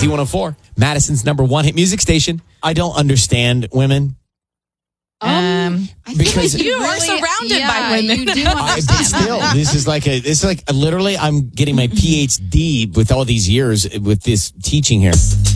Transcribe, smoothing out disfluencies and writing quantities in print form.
Z104, Madison's number one hit music station. I don't understand women. Because you are surrounded by women. You do But still, this is like literally I'm getting my PhD with all these years with this teaching here.